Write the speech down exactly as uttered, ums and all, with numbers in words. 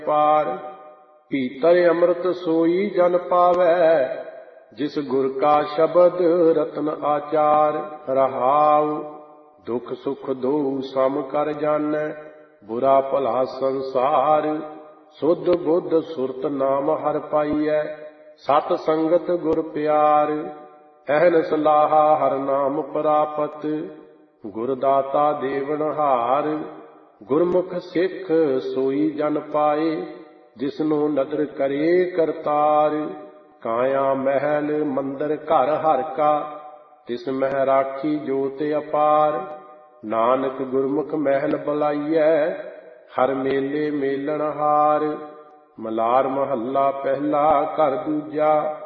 ਪਾਰ। ਭੀਤਰ ਅੰਮ੍ਰਿਤ ਸੋਈ ਜਨ ਪਾਵੈ, ਜਿਸ ਗੁਰ ਕਾ ਸ਼ਬਦ ਰਤਨ ਆਚਾਰ। ਰਹਾਉ ਦੁਖ ਸੁਖ ਦੋਊ ਸਮ ਕਰ ਜਾਣੈ, ਬੁਰਾ ਭਲਾ ਸੰਸਾਰ। ਸੁਧ ਬੁੱਧ ਸੁਰਤ ਨਾਮ ਹਰਿ ਪਾਈਐ, ਸਤ ਸੰਗਤ ਗੁਰ ਪਿਆਰ। ਅਹਨਿ ਲਾਹਾ ਹਰਿ ਨਾਮ ਪ੍ਰਾਪਤ, ਗੁਰ ਦਾਤਾ ਦੇਵਨਹਾਰ। ਗੁਰਮੁਖ ਸਿੱਖ ਸੋਈ ਜਨ ਪਾਏ, ਜਿਸਨੂੰ ਨਦਰ ਕਰੇ ਕਰਤਾਰ। ਕਾਇਆ ਮਹਿਲ ਮੰਦਰ ਘਰ ਹਰਿ ਕਾ, ਤਿਸ ਮਹਿ ਰਾਖੀ ਜੋਤਿ ਅਪਾਰ। ਨਾਨਕ ਗੁਰਮੁਖ ਮਹਿਲ ਬੁਲਾਈਐ, ਹਰ ਮੇਲੇ ਮੇਲਣਹਾਰ। ਮਲਾਰ ਮਹੱਲਾ ਪਹਿਲਾ ਘਰ ਦੂਜਾ,